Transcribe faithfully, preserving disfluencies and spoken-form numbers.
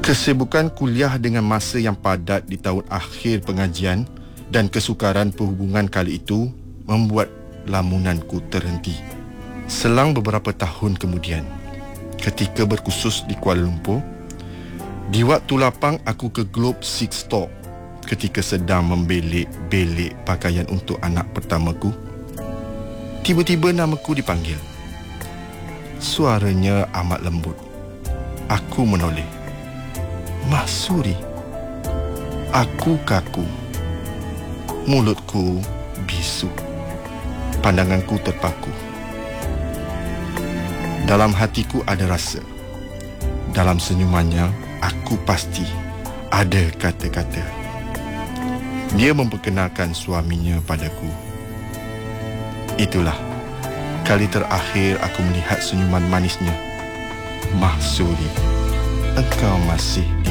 Kesibukan kuliah dengan masa yang padat di tahun akhir pengajian dan kesukaran perhubungan kali itu membuat lamunanku terhenti. Selang beberapa tahun kemudian, ketika berkursus di Kuala Lumpur, di waktu lapang aku ke Globe Six Store ketika sedang membelik-belik pakaian untuk anak pertamaku. Tiba-tiba namaku dipanggil. Suaranya amat lembut. Aku menoleh. Mahsuri. Aku kaku. Mulutku bisu. Pandanganku terpaku. Dalam hatiku ada rasa. Dalam senyumannya, aku pasti ada kata-kata. Dia memperkenalkan suaminya padaku. Itulah kali terakhir aku melihat senyuman manisnya. Mahsuri, engkau masih